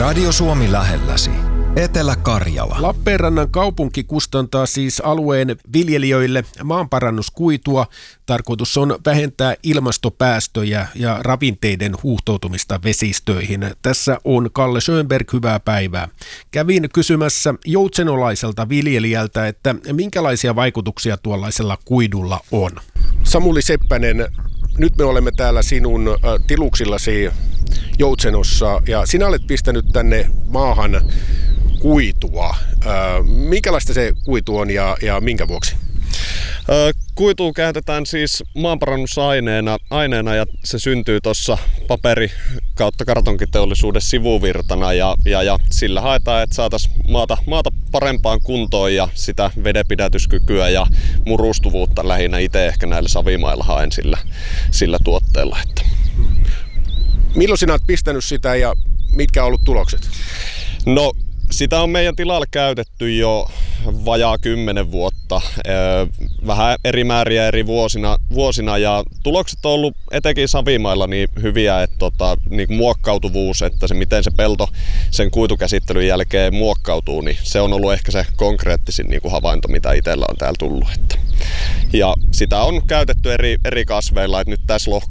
Radio Suomi lähelläsi. Etelä-Karjala. Lappeenrannan kaupunki kustantaa siis alueen viljelijöille maanparannuskuitua. Tarkoitus on vähentää ilmastopäästöjä ja ravinteiden huuhtoutumista vesistöihin. Tässä on Kalle Schönberg, hyvää päivää. Kävin kysymässä joutsenolaiselta viljelijältä, että minkälaisia vaikutuksia tuollaisella kuidulla on. Samuli Seppänen, nyt me olemme täällä sinun tiluksillasi Joutsenossa ja sinä olet pistänyt tänne maahan kuitua. Minkälaista se kuitu on ja minkä vuoksi? Kuitua käytetään siis maanparannusaineena ja se syntyy tuossa paperi- kautta kartonkiteollisuuden sivuvirtana ja sillä haetaan, että saataisiin maata parempaan kuntoon ja sitä vedenpidätyskykyä ja murustuvuutta lähinnä itse ehkä näillä savimailla haen sillä tuotteella. Milloin sinä olet pistänyt sitä ja mitkä on ollut tulokset? No, sitä on meidän tilalla käytetty jo vajaa 10 vuotta, vähän eri määriä eri vuosina ja tulokset on ollut etenkin savimailla niin hyviä, että niin muokkautuvuus, että se miten se pelto sen kuitukäsittelyn jälkeen muokkautuu, niin se on ollut ehkä se konkreettisin niin kuin havainto, mitä itsellä on täällä tullut. Ja sitä on käytetty eri kasveilla, että nyt tässä